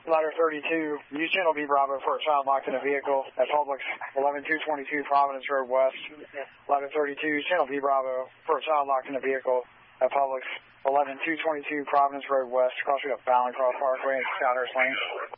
Ladder 32, use channel B Bravo for a child locked in a vehicle at Publix 11222 Providence Road West. Ladder 32, channel B Bravo for a child locked in a vehicle at Publix 11222 Providence Road West, crossing up Fallon Cross Parkway and Scouters Lane.